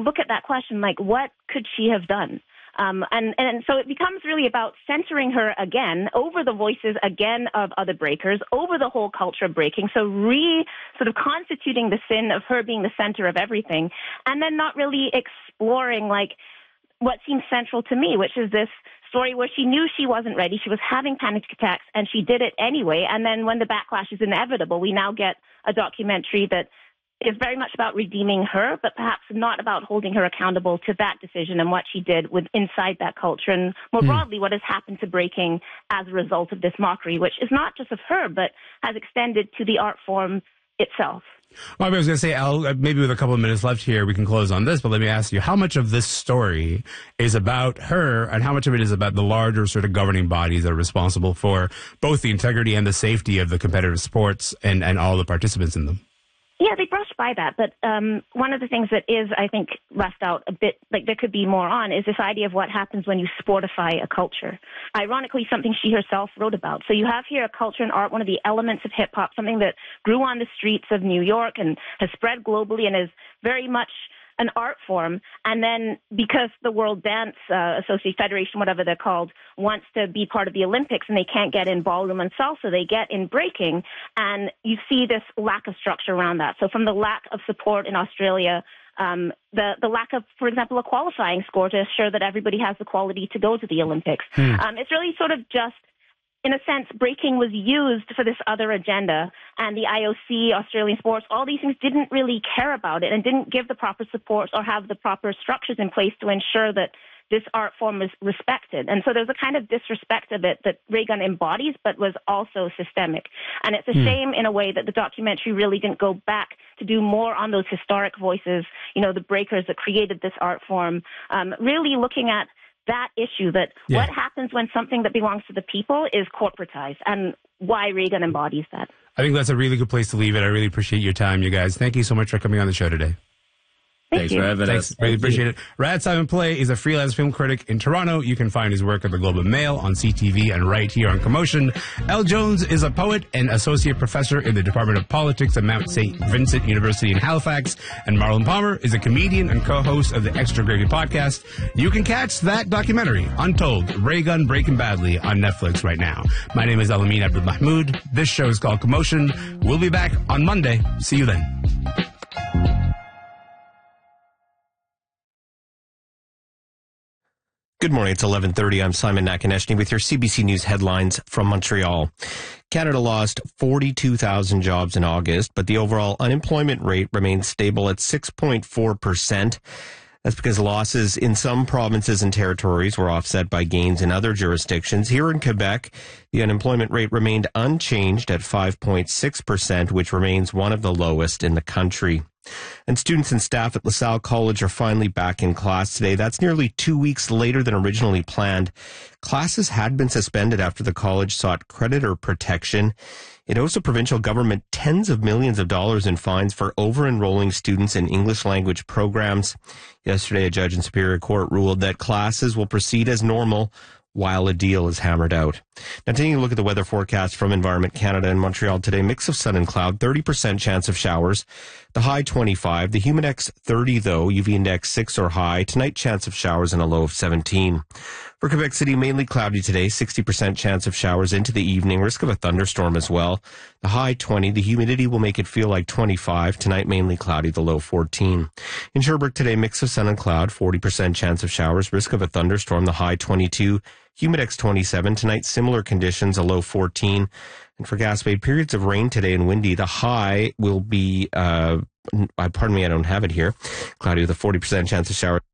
look at that question, like, what could she have done? And so it becomes really about centering her again over the voices again of other breakers, over the whole culture of breaking. So sort of constituting the sin of her being the center of everything, and then not really exploring like what seems central to me, which is this story where she knew she wasn't ready. She was having panic attacks and she did it anyway. And then when the backlash is inevitable, we now get a documentary that is very much about redeeming her, but perhaps not about holding her accountable to that decision and what she did inside that culture, and more broadly, what has happened to breaking as a result of this mockery, which is not just of her, but has extended to the art form itself. Well, I was going to say, Al, maybe with a couple of minutes left here, we can close on this, but let me ask you, how much of this story is about her and how much of it is about the larger sort of governing bodies that are responsible for both the integrity and the safety of the competitive sports and all the participants in them? Yeah, they brushed by that, but one of the things that is, I think, left out a bit, like there could be more on, is this idea of what happens when you sportify a culture. Ironically, something she herself wrote about. So you have here a culture and art, one of the elements of hip-hop, something that grew on the streets of New York and has spread globally and is very much an art form, and then because the World Dance Association, Federation, whatever they're called, wants to be part of the Olympics and they can't get in ballroom and salsa, they get in breaking, and you see this lack of structure around that. So from the lack of support in Australia, the lack of, for example, a qualifying score to assure that everybody has the quality to go to the Olympics. It's really sort of just, in a sense, breaking was used for this other agenda, and the IOC, Australian sports, all these things didn't really care about it and didn't give the proper supports or have the proper structures in place to ensure that this art form was respected. And so there's a kind of disrespect of it that Raygun embodies, but was also systemic. And it's a shame in a way that the documentary really didn't go back to do more on those historic voices, you know, the breakers that created this art form, really looking at that issue, that what happens when something that belongs to the people is corporatized, and why Raygun embodies that. I think that's a really good place to leave it. I really appreciate your time, you guys. Thank you so much for coming on the show today. Thanks for having us. Really appreciate it. Rad Simon Play is a freelance film critic in Toronto. You can find his work at the Globe and Mail, on CTV, and right here on Commotion. Elle Jones is a poet and associate professor in the Department of Politics at Mount St. Vincent University in Halifax. And Marlon Palmer is a comedian and co-host of the Extra Gravy podcast. You can catch that documentary, Untold, Raygun Breaking Badly, on Netflix right now. My name is Alameen Abdul Mahmoud. This show is called Commotion. We'll be back on Monday. See you then. Good morning. It's 11:30. I'm Simon Nakonechny with your CBC News headlines from Montreal. Canada lost 42,000 jobs in August, but the overall unemployment rate remains stable at 6.4%. That's because losses in some provinces and territories were offset by gains in other jurisdictions. Here in Quebec, the unemployment rate remained unchanged at 5.6%, which remains one of the lowest in the country. And students and staff at LaSalle College are finally back in class today. That's nearly 2 weeks later than originally planned. Classes had been suspended after the college sought creditor protection. It owes the provincial government tens of millions of dollars in fines for over-enrolling students in English language programs. Yesterday, a judge in Superior Court ruled that classes will proceed as normal while a deal is hammered out. Now, taking a look at the weather forecast from Environment Canada in Montreal today, mix of sun and cloud, 30% chance of showers, the high 25, the humidex 30 though, UV index 6 or high, tonight chance of showers and a low of 17. For Quebec City, mainly cloudy today, 60% chance of showers into the evening, risk of a thunderstorm as well. The high 20, the humidity will make it feel like 25. Tonight, mainly cloudy, the low 14. In Sherbrooke today, mix of sun and cloud, 40% chance of showers, risk of a thunderstorm, the high 22. Humidex 27. Tonight, similar conditions, a low 14. And for Gaspé, periods of rain today and windy. The high will be, pardon me, I don't have it here. Cloudy with a 40% chance of showers.